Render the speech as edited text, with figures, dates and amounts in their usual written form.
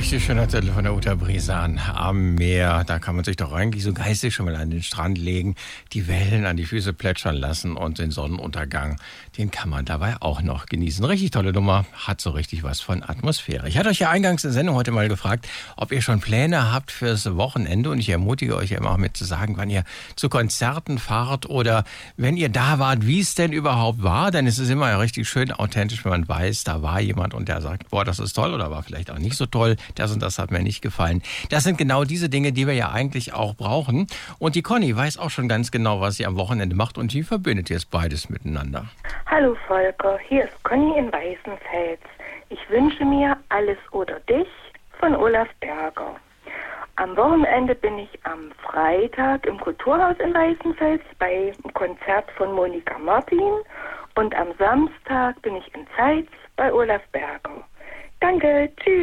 richtig schöner Titel von der Uta Brisan. Am Meer, da kann man sich doch eigentlich so geistig schon mal an den Strand legen, die Wellen an die Füße plätschern lassen und den Sonnenuntergang, den kann man dabei auch noch genießen. Richtig tolle Nummer, hat so richtig was von Atmosphäre. Ich hatte euch ja eingangs in der Sendung heute mal gefragt, ob ihr schon Pläne habt fürs Wochenende, und ich ermutige euch ja immer auch mit zu sagen, wann ihr zu Konzerten fahrt oder wenn ihr da wart, wie es denn überhaupt war, denn es ist immer ja richtig schön authentisch, wenn man weiß, da war jemand und der sagt, boah, das ist toll, oder war vielleicht auch nicht so toll, das und das hat mir nicht gefallen. Das sind genau diese Dinge, die wir ja eigentlich auch brauchen. Und die Conny weiß auch schon ganz genau, was sie am Wochenende macht, und die verbindet jetzt beides miteinander. Hallo Volker, hier ist Conny in Weißenfels. Ich wünsche mir Alles oder dich von Olaf Berger. Am Wochenende bin ich am Freitag im Kulturhaus in Weißenfels bei einem Konzert von Monika Martin, und am Samstag bin ich in Zeitz bei Olaf Berger. Danke, tschüss.